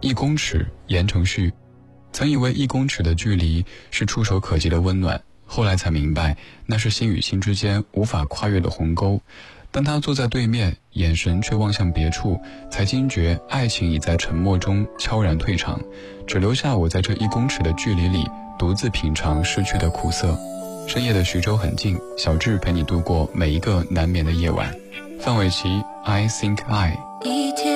1公尺，言承旭。曾以为1公尺的距离是触手可及的温暖，后来才明白，那是心与心之间无法跨越的鸿沟。当他坐在对面，眼神却望向别处，才惊觉爱情已在沉默中悄然退场，只留下我在这1公尺的距离里独自品尝失去的苦涩。深夜的徐州很近，小智陪你度过每一个难眠的夜晚。范玮琪 I Think I。